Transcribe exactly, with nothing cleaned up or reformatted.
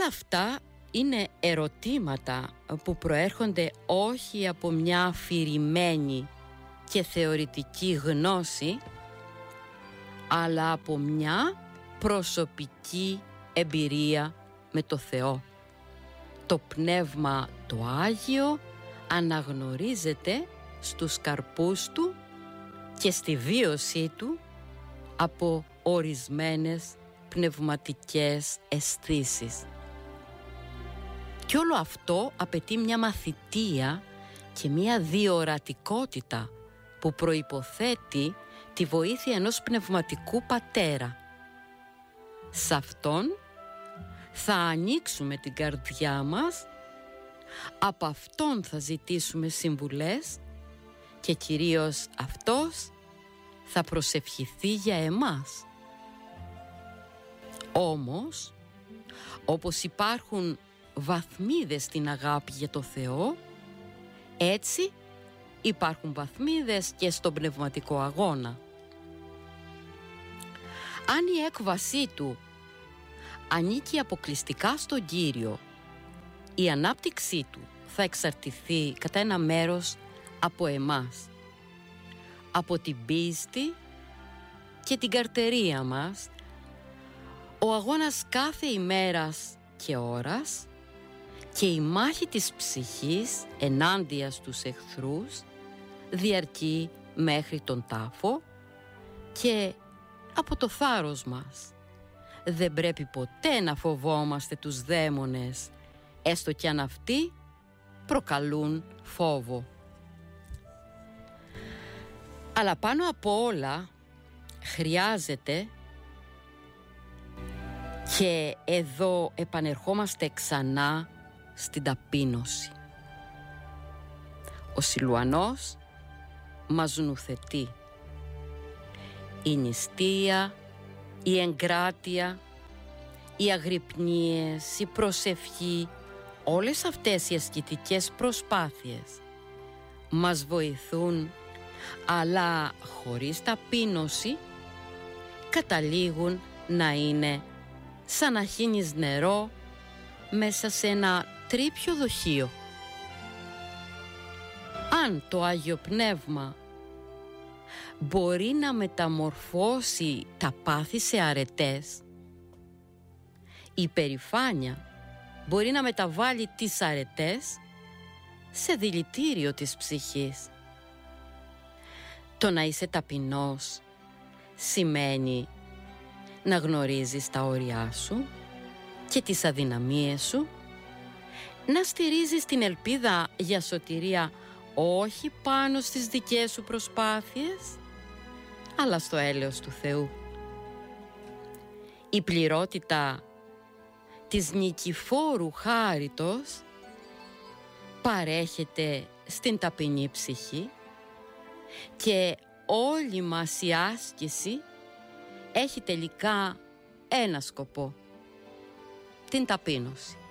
Όλα αυτά είναι ερωτήματα που προέρχονται όχι από μια αφηρημένη και θεωρητική γνώση, αλλά από μια προσωπική εμπειρία με το Θεό. Το Πνεύμα το Άγιο αναγνωρίζεται στους καρπούς του και στη βίωσή του από ορισμένες πνευματικές αισθήσεις. Και όλο αυτό απαιτεί μια μαθητεία και μια διορατικότητα που προϋποθέτει τη βοήθεια ενός πνευματικού πατέρα. Σε αυτόν θα ανοίξουμε την καρδιά μας, από αυτόν θα ζητήσουμε συμβουλές και κυρίως αυτός θα προσευχηθεί για εμάς. Όμως, όπως υπάρχουν βαθμίδες στην αγάπη για το Θεό, έτσι υπάρχουν βαθμίδες και στον πνευματικό αγώνα. Αν η έκβασή του ανήκει αποκλειστικά στον Κύριο, η ανάπτυξή του θα εξαρτηθεί κατά ένα μέρος από εμάς, από την πίστη και την καρτερία μας. Ο αγώνας κάθε ημέρας και ώρας και η μάχη της ψυχής ενάντια στους εχθρούς διαρκεί μέχρι τον τάφο και από το θάρρος μας. Δεν πρέπει ποτέ να φοβόμαστε τους δαίμονες, έστω κι αν αυτοί προκαλούν φόβο. Αλλά πάνω απ' όλα χρειάζεται, και εδώ επανερχόμαστε ξανά στην ταπείνωση. Ο Σιλουανός μας νουθετεί. Η νηστεία, η εγκράτεια, οι αγρυπνίες, η προσευχή, όλες αυτές οι ασκητικές προσπάθειες μας βοηθούν, αλλά χωρίς ταπείνωση καταλήγουν να είναι σαν να χύνεις νερό μέσα σε ένα τρίπιο δοχείο. Αν το Άγιο Πνεύμα μπορεί να μεταμορφώσει τα πάθη σε αρετές, η υπερηφάνεια μπορεί να μεταβάλει τις αρετές σε δηλητήριο της ψυχής. Το να είσαι ταπεινός σημαίνει να γνωρίζεις τα όρια σου και τις αδυναμίες σου, να στηρίζεις την ελπίδα για σωτηρία όχι πάνω στις δικές σου προσπάθειες, αλλά στο έλεος του Θεού. Η πληρότητα της νικηφόρου χάριτος παρέχεται στην ταπεινή ψυχή και όλη μας η άσκηση έχει τελικά ένα σκοπό: την ταπείνωση.